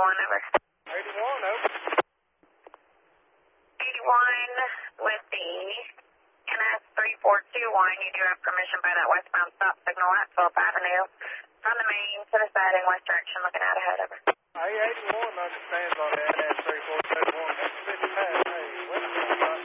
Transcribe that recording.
over. 81, over. 81 with the NS3421. You do have permission by that westbound stop signal at 12th Avenue. From the main to the siding, west direction, looking out ahead, over. A81 understands on the NS3421.